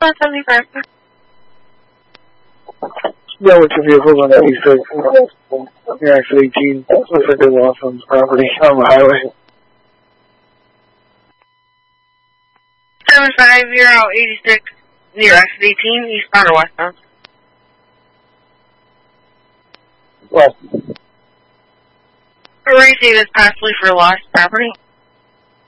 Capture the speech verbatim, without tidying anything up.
westbound seventy-five. Yeah, what's your vehicle on eighty-six? Yeah, exit eighteen. Looks like they lost on property on the highway. seven five zero eighty-six near exit eighteen, eastbound or westbound? Well, Arranging this possibly for lost property.